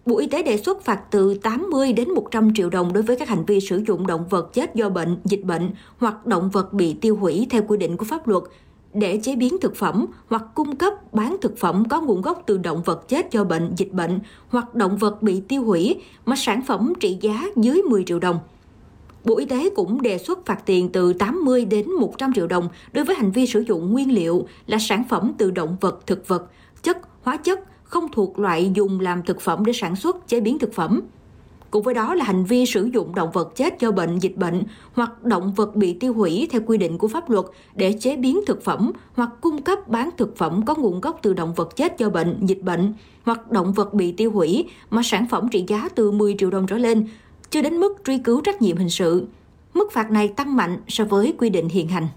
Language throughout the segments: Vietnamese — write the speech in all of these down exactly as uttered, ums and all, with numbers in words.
Bộ Y tế đề xuất phạt từ tám mươi đến một trăm triệu đồng đối với các hành vi sử dụng động vật chết do bệnh, dịch bệnh hoặc động vật bị tiêu hủy theo quy định của pháp luật để chế biến thực phẩm hoặc cung cấp bán thực phẩm có nguồn gốc từ động vật chết do bệnh, dịch bệnh hoặc động vật bị tiêu hủy mà sản phẩm trị giá dưới mười triệu đồng. Bộ Y tế cũng đề xuất phạt tiền từ tám mươi đến một trăm triệu đồng đối với hành vi sử dụng nguyên liệu là sản phẩm từ động vật, thực vật, chất, hóa chất không thuộc loại dùng làm thực phẩm để sản xuất, chế biến thực phẩm. Cùng với đó là hành vi sử dụng động vật chết do bệnh, dịch bệnh hoặc động vật bị tiêu hủy theo quy định của pháp luật để chế biến thực phẩm hoặc cung cấp bán thực phẩm có nguồn gốc từ động vật chết do bệnh, dịch bệnh hoặc động vật bị tiêu hủy mà sản phẩm trị giá từ mười triệu đồng trở lên, chưa đến mức truy cứu trách nhiệm hình sự. Mức phạt này tăng mạnh so với quy định hiện hành.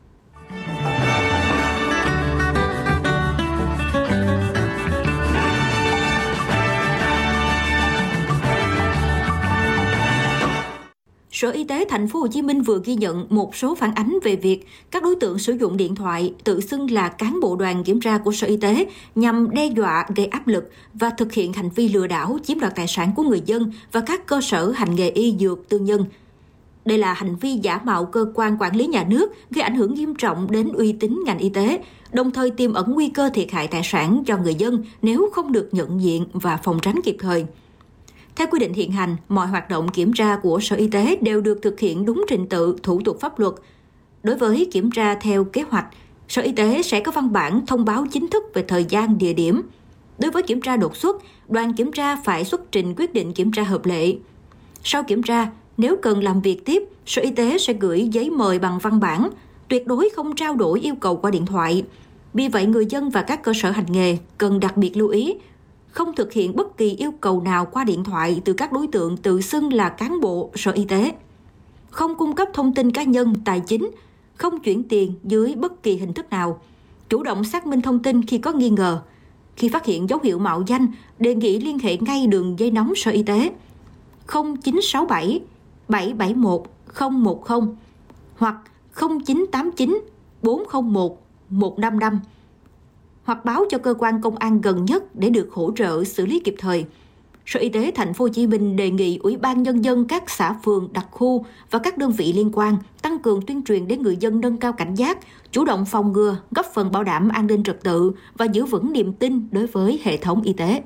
Sở Y tế Thành phố Hồ Chí Minh vừa ghi nhận một số phản ánh về việc các đối tượng sử dụng điện thoại tự xưng là cán bộ đoàn kiểm tra của Sở Y tế nhằm đe dọa, gây áp lực và thực hiện hành vi lừa đảo, chiếm đoạt tài sản của người dân và các cơ sở hành nghề y dược tư nhân. Đây là hành vi giả mạo cơ quan quản lý nhà nước, gây ảnh hưởng nghiêm trọng đến uy tín ngành y tế, đồng thời tiềm ẩn nguy cơ thiệt hại tài sản cho người dân nếu không được nhận diện và phòng tránh kịp thời. Theo quy định hiện hành, mọi hoạt động kiểm tra của Sở Y tế đều được thực hiện đúng trình tự, thủ tục pháp luật. Đối với kiểm tra theo kế hoạch, Sở Y tế sẽ có văn bản thông báo chính thức về thời gian, địa điểm. Đối với kiểm tra đột xuất, đoàn kiểm tra phải xuất trình quyết định kiểm tra hợp lệ. Sau kiểm tra, nếu cần làm việc tiếp, Sở Y tế sẽ gửi giấy mời bằng văn bản, tuyệt đối không trao đổi yêu cầu qua điện thoại. Vì vậy, người dân và các cơ sở hành nghề cần đặc biệt lưu ý, không thực hiện bất kỳ yêu cầu nào qua điện thoại từ các đối tượng tự xưng là cán bộ Sở Y tế. Không cung cấp thông tin cá nhân, tài chính, không chuyển tiền dưới bất kỳ hình thức nào. Chủ động xác minh thông tin khi có nghi ngờ. Khi phát hiện dấu hiệu mạo danh, đề nghị liên hệ ngay đường dây nóng Sở Y tế không chín sáu bảy bảy bảy một không một không hoặc không chín tám chín bốn không một một năm năm hoặc báo cho cơ quan công an gần nhất để được hỗ trợ xử lý kịp thời. Sở Y tế Thành phố Hồ Chí Minh đề nghị Ủy ban Nhân dân các xã phường, đặc khu và các đơn vị liên quan tăng cường tuyên truyền để người dân nâng cao cảnh giác, chủ động phòng ngừa, góp phần bảo đảm an ninh trật tự và giữ vững niềm tin đối với hệ thống y tế.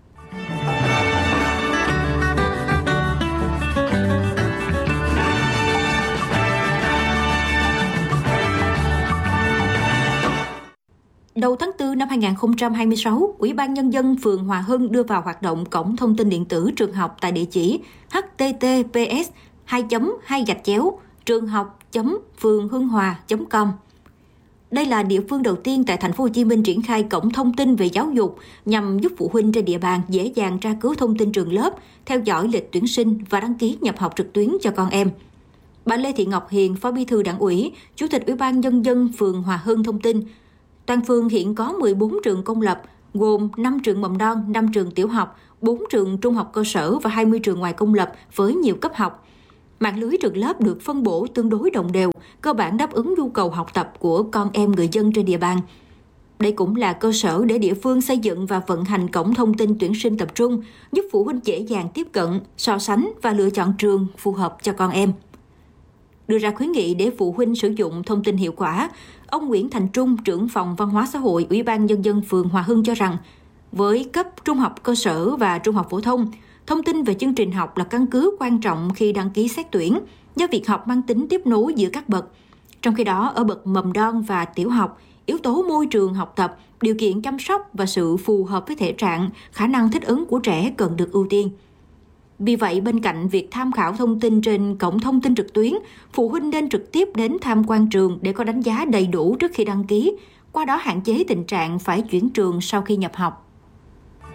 Đầu tháng tư năm hai nghìn không trăm hai mươi sáu, Ủy ban Nhân dân phường Hòa Hưng đưa vào hoạt động cổng thông tin điện tử trường học tại địa chỉ h t t p s hai chấm hai gạch chéo trường học chấm phường hưng hòa chấm com. Đây là địa phương đầu tiên tại Thành phố Hồ Chí Minh triển khai cổng thông tin về giáo dục nhằm giúp phụ huynh trên địa bàn dễ dàng tra cứu thông tin trường lớp, theo dõi lịch tuyển sinh và đăng ký nhập học trực tuyến cho con em. Bà Lê Thị Ngọc Hiền, Phó Bí thư Đảng ủy, Chủ tịch Ủy ban Nhân dân phường Hòa Hưng thông tin, toàn phường hiện có mười bốn trường công lập, gồm năm trường mầm non, năm trường tiểu học, bốn trường trung học cơ sở và hai mươi trường ngoài công lập với nhiều cấp học. Mạng lưới trường lớp được phân bổ tương đối đồng đều, cơ bản đáp ứng nhu cầu học tập của con em người dân trên địa bàn. Đây cũng là cơ sở để địa phương xây dựng và vận hành cổng thông tin tuyển sinh tập trung, giúp phụ huynh dễ dàng tiếp cận, so sánh và lựa chọn trường phù hợp cho con em. Đưa ra khuyến nghị để phụ huynh sử dụng thông tin hiệu quả, ông Nguyễn Thành Trung, trưởng phòng văn hóa xã hội, Ủy ban Nhân dân phường Hòa Hưng cho rằng, với cấp trung học cơ sở và trung học phổ thông, thông tin về chương trình học là căn cứ quan trọng khi đăng ký xét tuyển, do việc học mang tính tiếp nối giữa các bậc. Trong khi đó, ở bậc mầm non và tiểu học, yếu tố môi trường học tập, điều kiện chăm sóc và sự phù hợp với thể trạng, khả năng thích ứng của trẻ cần được ưu tiên. Vì vậy, bên cạnh việc tham khảo thông tin trên cổng thông tin trực tuyến, phụ huynh nên trực tiếp đến tham quan trường để có đánh giá đầy đủ trước khi đăng ký, qua đó hạn chế tình trạng phải chuyển trường sau khi nhập học.